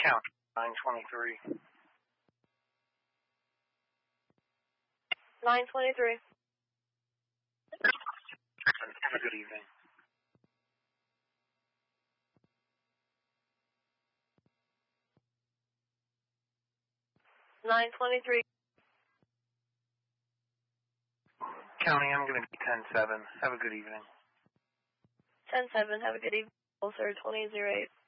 Count 923. 923. Have a good evening. County, I'm going to be 10-7. Have a good evening. 10-7. Have a good evening. Sir, 2008.